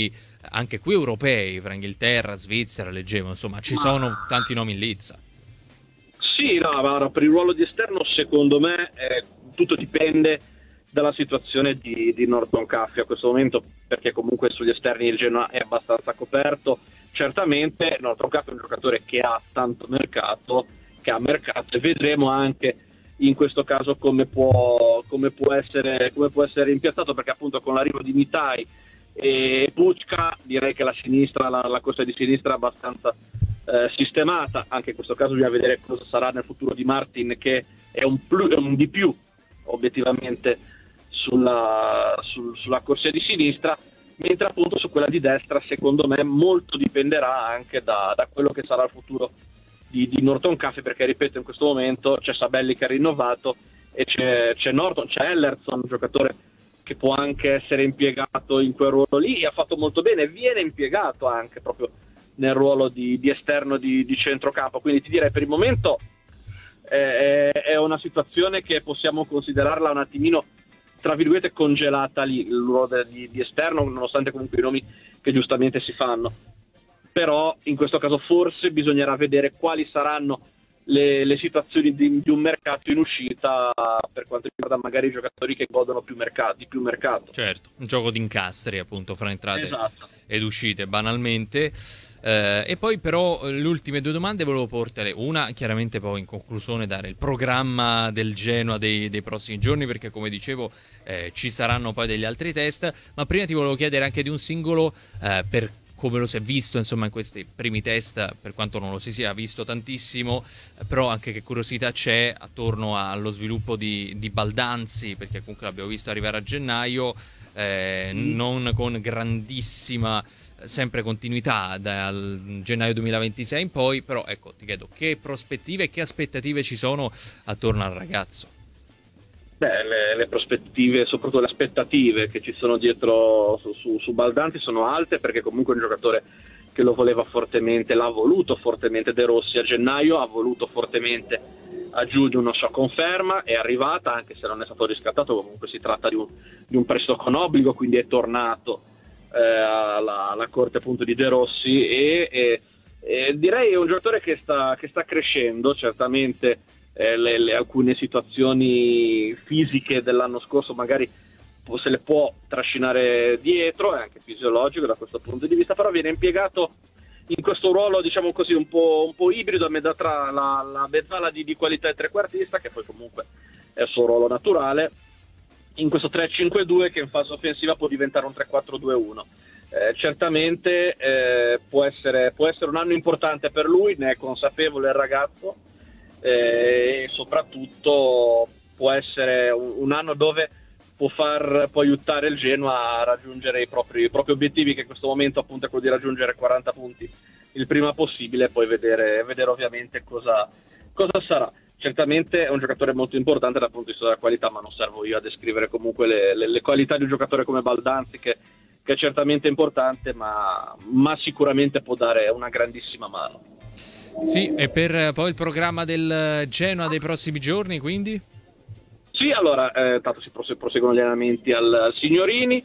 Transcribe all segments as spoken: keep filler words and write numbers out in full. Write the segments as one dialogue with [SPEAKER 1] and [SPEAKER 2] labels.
[SPEAKER 1] campionati anche qui europei, fra Inghilterra, Svizzera, leggevo, insomma ci sono tanti nomi in lizza.
[SPEAKER 2] Sì, no, guarda, per il ruolo di esterno secondo me eh, tutto dipende dalla situazione di, di Norton Caffey a questo momento, perché comunque sugli esterni il Genoa è abbastanza coperto. Certamente Norton Caffey è un giocatore che ha tanto mercato, che ha mercato, e vedremo anche in questo caso come può, come può essere come può essere rimpiazzato, perché appunto con l'arrivo di Mitai e Pucca direi che la sinistra, la, la corsa di sinistra è abbastanza eh, sistemata. Anche in questo caso bisogna vedere cosa sarà nel futuro di Martin, che è un, plus, è un di più obiettivamente sulla, sul, sulla corsia di sinistra, mentre appunto su quella di destra secondo me molto dipenderà anche da, da quello che sarà il futuro di, di Norton Caffey, perché ripeto, in questo momento c'è Sabelli che ha rinnovato e c'è, c'è Norton, c'è Ellerson, un giocatore che può anche essere impiegato in quel ruolo lì, e ha fatto molto bene, viene impiegato anche proprio nel ruolo di, di esterno di, di centrocampo. Quindi ti direi per il momento eh, è una situazione che possiamo considerarla un attimino tra virgolette congelata lì, il ruolo di, di esterno, nonostante comunque i nomi che giustamente si fanno. Però in questo caso forse bisognerà vedere quali saranno le, le situazioni di, di un mercato in uscita per quanto riguarda magari i giocatori che godono più mercati, più mercato.
[SPEAKER 1] Certo, un gioco di incastri appunto fra entrate
[SPEAKER 2] Esatto.
[SPEAKER 1] ed uscite banalmente. Eh, e poi però le ultime due domande volevo portare, una chiaramente poi in conclusione dare il programma del Genoa dei, dei prossimi giorni, perché come dicevo eh, ci saranno poi degli altri test, ma prima ti volevo chiedere anche di un singolo eh, per come lo si è visto insomma in questi primi test, per quanto non lo si sia visto tantissimo, eh, però anche che curiosità c'è attorno allo sviluppo di, di Baldanzi, perché comunque l'abbiamo visto arrivare a gennaio eh, mm. non con grandissima sempre continuità dal gennaio duemilaventisei in poi, però ecco ti chiedo che prospettive e che aspettative ci sono attorno al ragazzo.
[SPEAKER 2] Beh, le, le prospettive, soprattutto le aspettative che ci sono dietro su, su, su Baldanzi sono alte, perché comunque è un giocatore che lo voleva fortemente, l'ha voluto fortemente De Rossi a gennaio, ha voluto fortemente a giugno una sua conferma, è arrivata, anche se non è stato riscattato, comunque si tratta di un, di un prestito con obbligo, quindi è tornato eh, alla, alla corte appunto di De Rossi, e, e, e direi è un giocatore che sta, che sta crescendo. Certamente eh, le, le, alcune situazioni fisiche dell'anno scorso magari se le può trascinare dietro, è anche fisiologico da questo punto di vista, però viene impiegato in questo ruolo, diciamo così, un po', un po' ibrido a metà tra la, la mezzala di, di qualità e trequartista, che poi comunque è il suo ruolo naturale, in questo tre cinque due che in fase offensiva può diventare un tre quattro due uno. Eh, certamente eh, può essere, può essere un anno importante per lui, ne è consapevole il ragazzo, eh, e soprattutto può essere un, un anno dove può far può aiutare il Genoa a raggiungere i propri, i propri obiettivi, che in questo momento appunto è quello di raggiungere quaranta punti il prima possibile, e poi vedere, vedere ovviamente cosa, cosa sarà. Certamente è un giocatore molto importante dal punto di vista della qualità, ma non servo io a descrivere comunque le, le, le qualità di un giocatore come Baldanzi, che, che è certamente importante, ma, ma sicuramente può dare una grandissima mano.
[SPEAKER 1] Sì, e per poi il programma del Genoa dei prossimi giorni, quindi?
[SPEAKER 2] Sì, allora, eh, tanto si proseguono gli allenamenti al, al Signorini,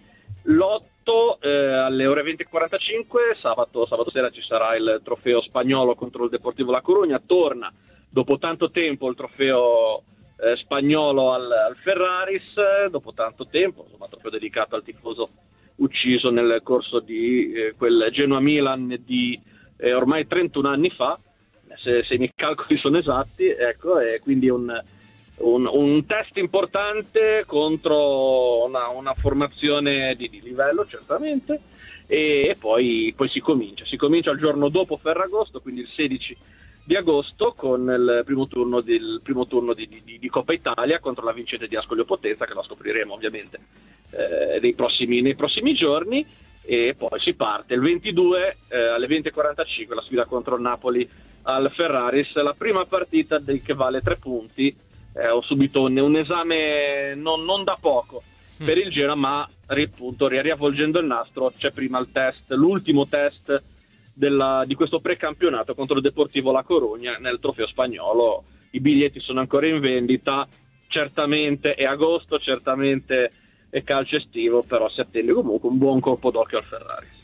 [SPEAKER 2] l'otto eh, alle ore venti e quarantacinque, sabato, sabato sera ci sarà il trofeo spagnolo contro il Deportivo La Coruña, torna dopo tanto tempo il trofeo eh, spagnolo al, al Ferraris, eh, dopo tanto tempo, insomma, trofeo dedicato al tifoso ucciso nel corso di eh, quel Genoa-Milan di eh, ormai trentuno anni fa, se, se i miei calcoli sono esatti, ecco, e quindi un... Un, un test importante contro una, una formazione di, di livello certamente, e, e poi, poi si comincia si comincia il giorno dopo Ferragosto, quindi il sedici di agosto, con il primo turno, del, primo turno di, di, di Coppa Italia contro la vincente di Ascoli Potenza, che la scopriremo ovviamente eh, nei, prossimi, nei prossimi giorni, e poi si parte il ventidue eh, alle venti e quarantacinque la sfida contro il Napoli al Ferraris, la prima partita del, che vale tre punti. Eh, ho subito un, un esame non, non da poco per il Genoa, ma appunto riavvolgendo il nastro c'è prima il test, l'ultimo test della, di questo precampionato contro il Deportivo La Coruña nel trofeo spagnolo. I biglietti sono ancora in vendita, certamente è agosto, certamente è calcio estivo, però si attende comunque un buon colpo d'occhio al Ferrari.